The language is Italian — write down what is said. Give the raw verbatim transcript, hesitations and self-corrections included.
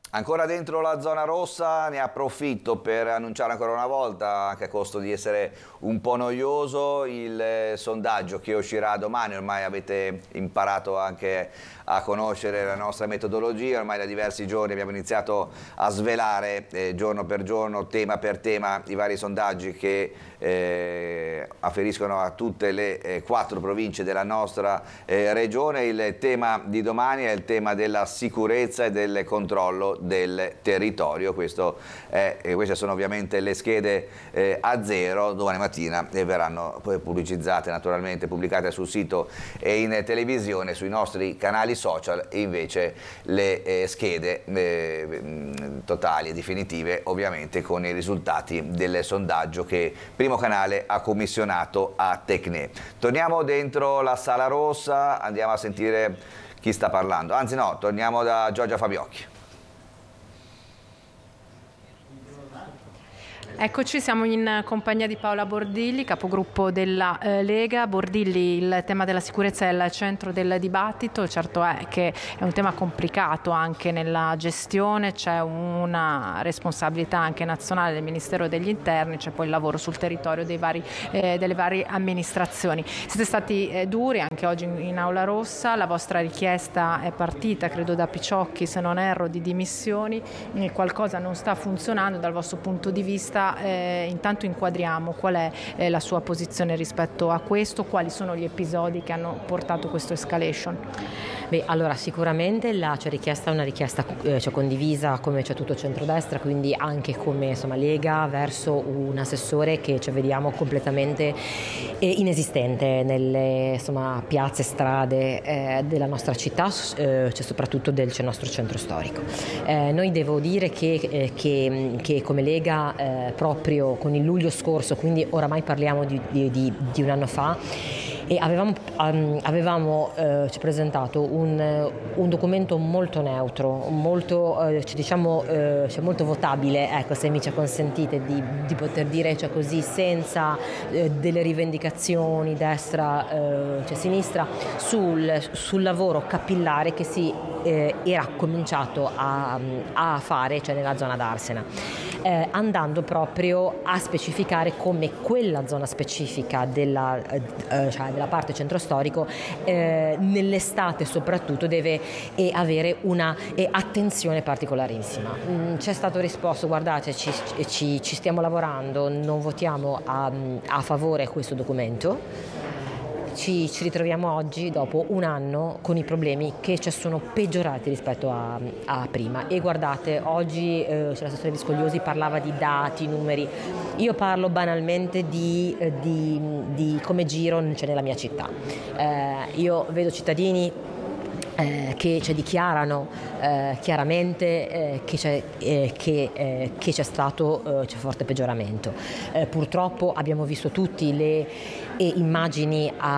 Ancora dentro la zona rossa, ne approfitto per annunciare ancora una volta, anche a costo di essere un po' noioso, il eh, sondaggio che uscirà domani. Ormai avete imparato anche a conoscere la nostra metodologia, ormai da diversi giorni abbiamo iniziato a svelare eh, giorno per giorno, tema per tema, i vari sondaggi che eh, afferiscono a tutte le eh, quattro province della nostra eh, regione. Il tema di domani è il tema della sicurezza e del controllo del territorio. Questo è, eh, queste sono ovviamente le schede eh, a zero. Domani mattina eh, verranno poi pubblicizzate, naturalmente pubblicate sul sito e in televisione, sui nostri canali social, e invece le eh, schede eh, totali e definitive ovviamente con i risultati del sondaggio che Primo Canale ha commissionato a Tecne. Torniamo dentro la sala rossa, andiamo a sentire chi sta parlando, anzi no, torniamo da Giorgia Fabiocchi. Eccoci, siamo in compagnia di Paola Bordilli, capogruppo della eh, Lega. Bordilli, il tema della sicurezza è al centro del dibattito. Certo è che è un tema complicato anche nella gestione, c'è una responsabilità anche nazionale del Ministero degli Interni, c'è poi il lavoro sul territorio dei vari, eh, delle varie amministrazioni. Siete stati eh, duri anche oggi in, in Aula Rossa, la vostra richiesta è partita, credo da Picciocchi se non erro, di dimissioni, eh, qualcosa non sta funzionando dal vostro punto di vista. Eh, intanto inquadriamo qual è eh, la sua posizione rispetto a questo, quali sono gli episodi che hanno portato questo escalation. Beh, allora sicuramente la c'è richiesta una richiesta eh, cioè condivisa, come c'è tutto il centrodestra, quindi anche come insomma Lega, verso un assessore che cioè, vediamo completamente eh, inesistente nelle insomma piazze, strade eh, della nostra città, eh, cioè, soprattutto del cioè, nostro centro storico. Eh, noi devo dire che, eh, che, che come Lega eh, proprio con il luglio scorso, quindi oramai parliamo di, di, di, di un anno fa, e avevamo, um, avevamo uh, ci presentato un, uh, un documento molto neutro, molto, uh, diciamo, uh, cioè molto votabile, ecco, se mi ci consentite di, di poter dire cioè così, senza uh, delle rivendicazioni destra, uh, cioè sinistra, sul, sul lavoro capillare che si eh, era cominciato a, a fare cioè nella zona d'Arsena, eh, andando proprio a specificare come quella zona specifica della, eh, cioè della parte centro storico eh, nell'estate soprattutto deve eh, avere una eh, attenzione particolarissima. Mm, c'è stato risposto: guardate, ci, ci, ci stiamo lavorando, non votiamo a, a favore questo documento. Ci, ci ritroviamo oggi dopo un anno con i problemi che ci sono peggiorati rispetto a, a prima. E guardate, oggi eh, l'assessore Viscogliosi parlava di dati, numeri, io parlo banalmente di, eh, di, di come giro c'è nella mia città. Eh, io vedo cittadini Eh, che cioè, dichiarano eh, chiaramente eh, che c'è eh, che, eh, che c'è stato eh, c'è forte peggioramento. Eh, purtroppo abbiamo visto tutti le eh, immagini a